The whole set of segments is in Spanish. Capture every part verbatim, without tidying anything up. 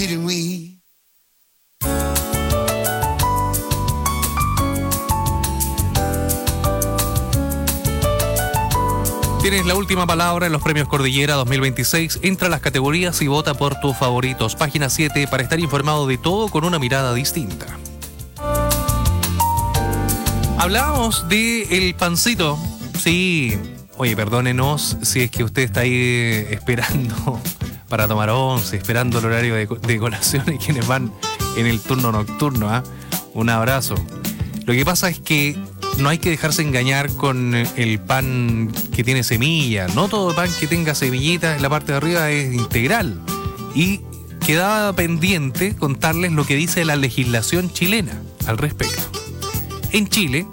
Didn't we? Tienes la última palabra en los premios Cordillera dos mil veintiséis. Entra a las categorías y vota por tus favoritos. Página siete para estar informado de todo con una mirada distinta. Hablábamos de el pancito. Sí, oye, perdónenos si es que usted está ahí esperando para tomar once, esperando el horario de, de colación y quienes van en el turno nocturno. ¿eh? Un abrazo. Lo que pasa es que no hay que dejarse engañar con el pan que tiene semilla. No todo pan que tenga semillitas en la parte de arriba es integral. Y quedaba pendiente contarles lo que dice la legislación chilena al respecto. En Chile,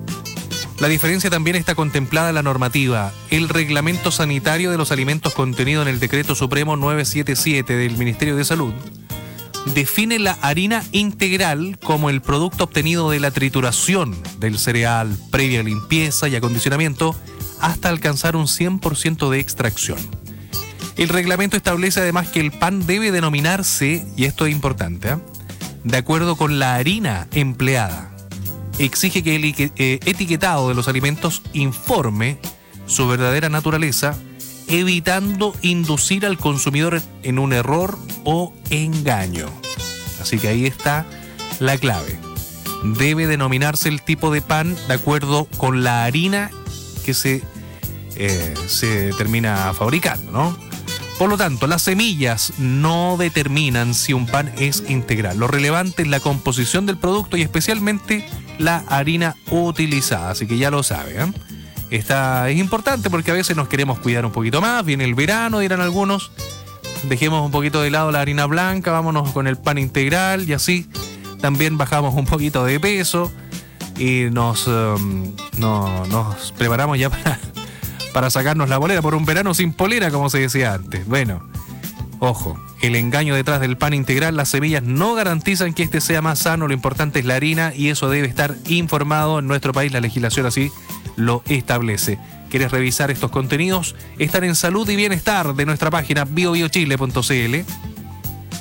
la diferencia también está contemplada en la normativa. El reglamento sanitario de los alimentos contenido en el Decreto Supremo novecientos setenta y siete del Ministerio de Salud define la harina integral como el producto obtenido de la trituración del cereal previa limpieza y acondicionamiento hasta alcanzar un cien por ciento de extracción. El reglamento establece además que el pan debe denominarse, y esto es importante, ¿eh? de acuerdo con la harina empleada. Exige que el etiquetado de los alimentos informe su verdadera naturaleza, evitando inducir al consumidor en un error o engaño. Así que ahí está la clave. Debe denominarse el tipo de pan de acuerdo con la harina que se, eh, se termina fabricando, ¿no? Por lo tanto, las semillas no determinan si un pan es integral. Lo relevante es la composición del producto y especialmente la harina utilizada. Así que ya lo sabe, ¿eh? Esta es importante porque a veces nos queremos cuidar un poquito más. Viene el verano, dirán algunos. Dejemos un poquito de lado la harina blanca, vámonos con el pan integral y así también bajamos un poquito de peso y nos, um, no, nos preparamos ya para, para sacarnos la polera por un verano sin polera, como se decía antes. Bueno, ojo, el engaño detrás del pan integral, las semillas no garantizan que este sea más sano, lo importante es la harina y eso debe estar informado en nuestro país, la legislación así lo establece. ¿Quieres revisar estos contenidos? Están en Salud y Bienestar de nuestra página bio bio chile punto c l.